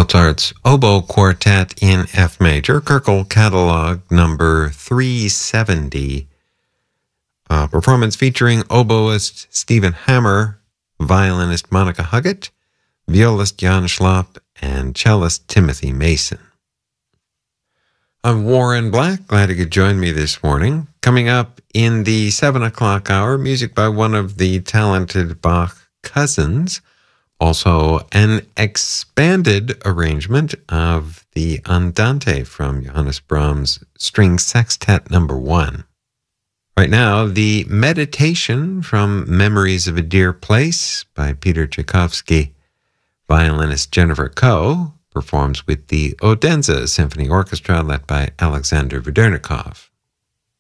Mozart's Oboe Quartet in F major, Köchel Catalog number 370. Performance featuring oboist Stephen Hammer, violinist Monica Huggett, violist Jan Schlapp, and cellist Timothy Mason. I'm Warren Black. Glad you could join me this morning. Coming up in the 7 o'clock hour, music by one of the talented Bach cousins. Also, an expanded arrangement of the Andante from Johannes Brahms' String Sextet number 1. Right now, the Meditation from Memories of a Dear Place by Peter Tchaikovsky. Violinist Jennifer Koh performs with the Odense Symphony Orchestra led by Alexander Vedernikov.